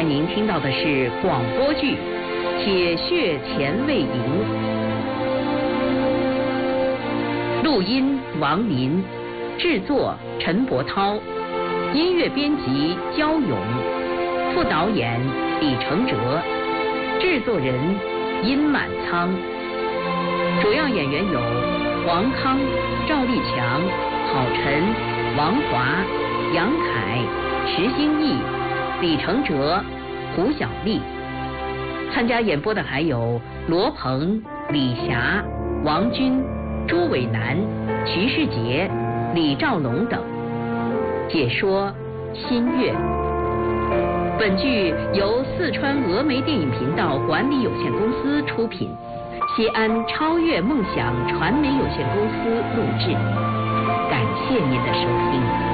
才您听到的是广播剧《铁血前卫营》，录音王林，制作陈伯涛，音乐编辑焦勇，副导演李承哲，制作人殷满仓。主要演员有王康、赵立强、郝晨、王华、杨凯、石兴义、李承哲、胡小丽。参加演播的还有罗鹏、李霞、王军、朱伟南、徐世杰、李兆龙等。解说新月。本剧由四川峨眉电影频道管理有限公司出品，西安超越梦想传媒有限公司录制。感谢您的收听。